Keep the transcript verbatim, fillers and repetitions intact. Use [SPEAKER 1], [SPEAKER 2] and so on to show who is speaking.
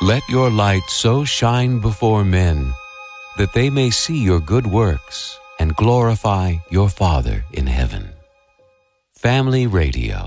[SPEAKER 1] Let your light so shine before men that they may see your good works and glorify your Father in heaven. Family Radio.